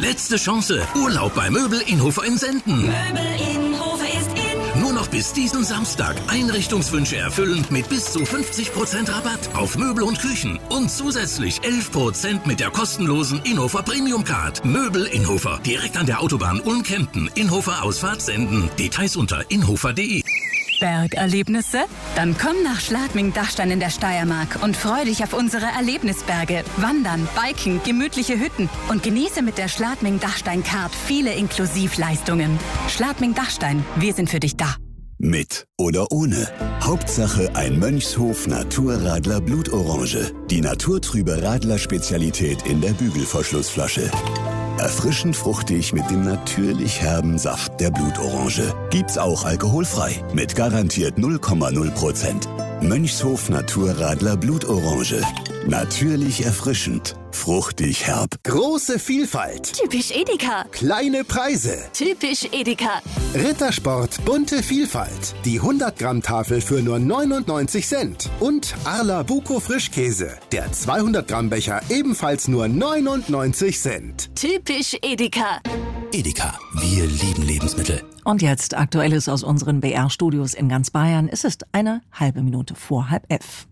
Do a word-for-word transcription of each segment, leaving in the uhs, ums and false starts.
Letzte Chance. Urlaub bei Möbel Inhofer in Senden. Möbel Inhofer ist in. Nur noch bis diesen Samstag. Einrichtungswünsche erfüllen mit bis zu fünfzig Prozent Rabatt auf Möbel und Küchen. Und zusätzlich elf Prozent mit der kostenlosen Inhofer Premium Card. Möbel Inhofer. Direkt an der Autobahn Ulm-Kempten. Inhofer Ausfahrt Senden. Details unter inhofer punkt de. Bergerlebnisse? Dann komm nach Schladming-Dachstein in der Steiermark und freu dich auf unsere Erlebnisberge. Wandern, Biken, gemütliche Hütten und genieße mit der Schladming-Dachstein-Card viele Inklusivleistungen. Schladming-Dachstein, wir sind für dich da. Mit oder ohne. Hauptsache ein Mönchshof Naturradler Blutorange. Die naturtrübe Radler-Spezialität in der Bügelverschlussflasche. Erfrischend fruchtig mit dem natürlich herben Saft der Blutorange. Gibt's auch alkoholfrei. Mit garantiert null Komma null Prozent. Mönchshof Naturradler Blutorange. Natürlich erfrischend. Fruchtig herb. Große Vielfalt. Typisch Edeka. Kleine Preise. Typisch Edeka. Rittersport bunte Vielfalt. Die hundert Gramm Tafel für nur neunundneunzig Cent. Und Arla Buko Frischkäse. Der zweihundert Gramm Becher ebenfalls nur neunundneunzig Cent. Typisch Edeka. Edeka. Wir lieben Lebensmittel. Und jetzt Aktuelles aus unseren B R-Studios in ganz Bayern. Es ist eine halbe Minute vor halb elf.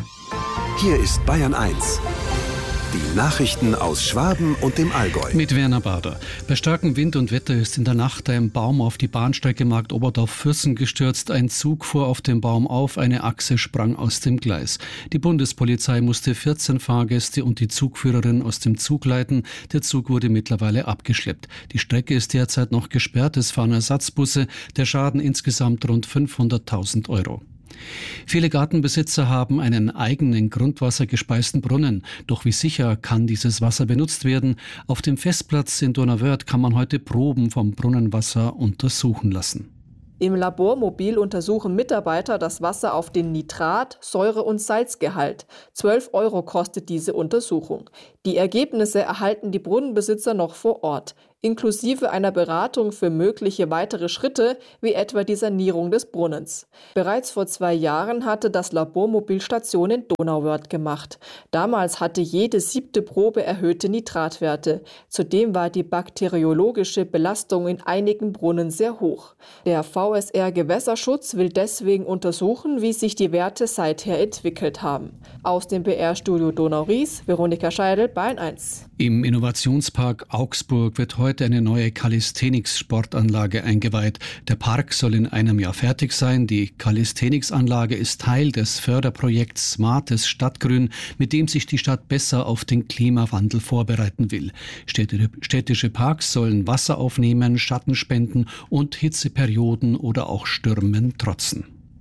Hier ist Bayern eins. Die Nachrichten aus Schwaben und dem Allgäu. Mit Werner Bader. Bei starkem Wind und Wetter ist in der Nacht ein Baum auf die Bahnstrecke Marktoberdorf-Fürsten gestürzt. Ein Zug fuhr auf den Baum auf, eine Achse sprang aus dem Gleis. Die Bundespolizei musste vierzehn Fahrgäste und die Zugführerin aus dem Zug leiten. Der Zug wurde mittlerweile abgeschleppt. Die Strecke ist derzeit noch gesperrt. Es fahren Ersatzbusse. Der Schaden insgesamt rund fünfhunderttausend Euro. Viele Gartenbesitzer haben einen eigenen grundwassergespeisten Brunnen. Doch wie sicher kann dieses Wasser benutzt werden? Auf dem Festplatz in Donauwörth kann man heute Proben vom Brunnenwasser untersuchen lassen. Im Labormobil untersuchen Mitarbeiter das Wasser auf den Nitrat-, Säure- und Salzgehalt. zwölf Euro kostet diese Untersuchung. Die Ergebnisse erhalten die Brunnenbesitzer noch vor Ort, inklusive einer Beratung für mögliche weitere Schritte, wie etwa die Sanierung des Brunnens. Bereits vor zwei Jahren hatte das Labormobil Station in Donauwörth gemacht. Damals hatte jede siebte Probe erhöhte Nitratwerte. Zudem war die bakteriologische Belastung in einigen Brunnen sehr hoch. Der V S R Gewässerschutz will deswegen untersuchen, wie sich die Werte seither entwickelt haben. Aus dem B R-Studio Donau-Ries, Veronika Scheidel, Bayern eins. Im Innovationspark Augsburg wird heute eine neue Calisthenics-Sportanlage eingeweiht. Der Park soll in einem Jahr fertig sein. Die Calisthenics-Anlage ist Teil des Förderprojekts Smartes Stadtgrün, mit dem sich die Stadt besser auf den Klimawandel vorbereiten will. Städtische Parks sollen Wasser aufnehmen, Schatten spenden und Hitzeperioden oder auch Stürmen trotzen.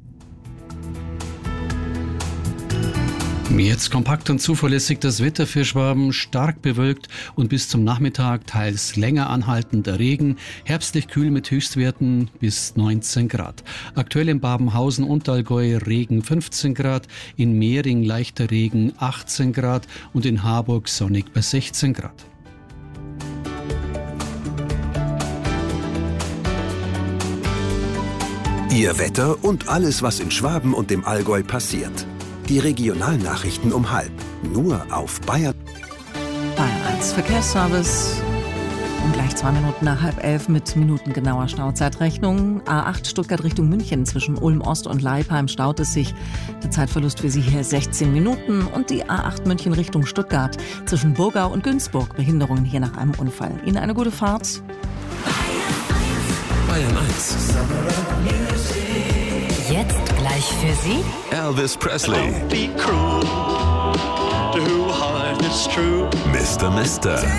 Jetzt kompakt und zuverlässig das Wetter für Schwaben, stark bewölkt und bis zum Nachmittag teils länger anhaltender Regen, herbstlich kühl mit Höchstwerten bis neunzehn Grad. Aktuell in Babenhausen und Allgäu Regen fünfzehn Grad, in Mehring leichter Regen achtzehn Grad und in Harburg sonnig bei sechzehn Grad. Ihr Wetter und alles, was in Schwaben und dem Allgäu passiert. Die Regionalnachrichten um halb. Nur auf Bayern. Bayern eins Verkehrsservice. Um gleich zwei Minuten nach halb elf mit minutengenauer Stauzeitrechnung. A acht Stuttgart Richtung München zwischen Ulm Ost und Leipheim staut es sich. Der Zeitverlust für Sie hier sechzehn Minuten. Und die A acht München Richtung Stuttgart zwischen Burgau und Günzburg. Behinderungen hier nach einem Unfall. Ihnen eine gute Fahrt. Bayern eins. Jetzt gleich für Sie Elvis Presley. Mister Mister